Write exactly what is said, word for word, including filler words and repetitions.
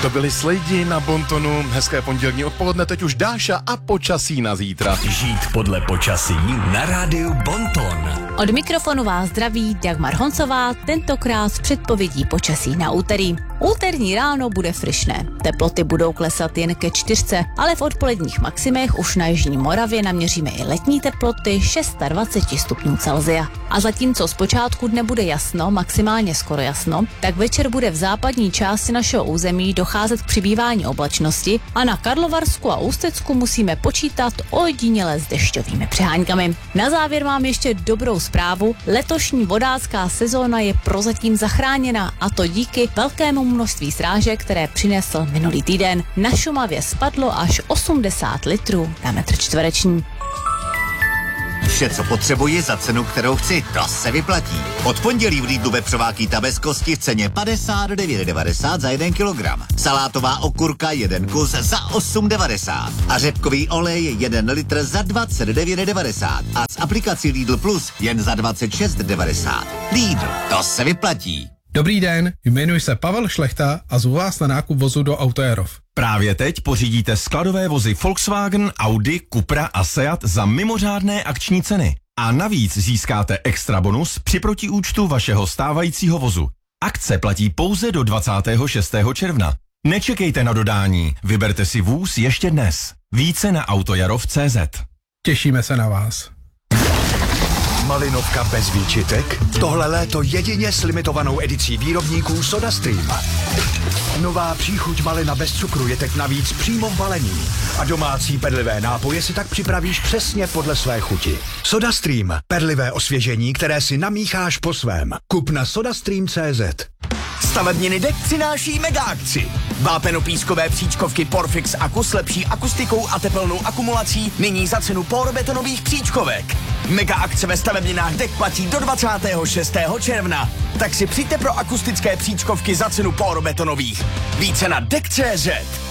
To byli Slejdi na Bontonu. Hezké pondělní odpoledne, teď už Dáša a počasí na zítra. Žít podle počasí na rádiu Bonton. Od mikrofonu vás zdraví Dagmar Honcová, tentokrát s předpovědí počasí na úterý. Úterní ráno bude fryšné. Teploty budou klesat jen ke čtyřce, ale v odpoledních maximech už na jižní Moravě naměříme i letní teploty dvacet šest stupňů Celsia. A zatímco zpočátku dne bude jasno, maximálně skoro jasno, tak večer bude v západní části našeho území docházet k přibývání oblačnosti a na Karlovarsku a Ústecku musíme počítat ojediněle s dešťovými přeháňkami. Na závěr mám ještě dobrou zprávu. Letošní vodácká sezóna je prozatím zachráněna, a to díky velkému množství srážek, které přinesl minulý týden. Na Šumavě spadlo až osmdesát litrů na metr čtvereční. Vše, co potřebuji za cenu, kterou chci, to se vyplatí. Od pondělí v Lidlu vepřová ta bez kosti v ceně padesát devět devadesát za jeden kilogram. Salátová okurka jeden kus za osm devadesát. A řepkový olej jeden litr za dvacet devět devadesát. A s aplikací Lidl Plus jen za dvacet šest devadesát. Lidl, to se vyplatí. Dobrý den, jmenuji se Pavel Šlechta a zvu vás na nákup vozu do Autojarov. Právě teď pořídíte skladové vozy Volkswagen, Audi, Cupra a Seat za mimořádné akční ceny. A navíc získáte extra bonus při protiúčtu vašeho stávajícího vozu. Akce platí pouze do dvacátého šestého června. Nečekejte na dodání, vyberte si vůz ještě dnes. Více na autojarov tečka cé zet. Těšíme se na vás. Malinovka bez výčitek? Tohle léto jedině s limitovanou edicí výrobníků SodaStream. Nová příchuť malina bez cukru je teď navíc přímo v balení. A domácí perlivé nápoje si tak připravíš přesně podle své chuti. SodaStream. Perlivé osvěžení, které si namícháš po svém. Kup na sodastream tečka cé zet. Stavebniny D E K přináší mega akci. Vápenopískové příčkovky Porfix Aku s lepší akustikou a tepelnou akumulací nyní za cenu porbetonových příčkovek. Mega akce ve stavebninách D E K platí do dvacátého šestého června. Tak si přijďte pro akustické příčkovky za cenu porbetonových. Více na D E K tečka cé zet.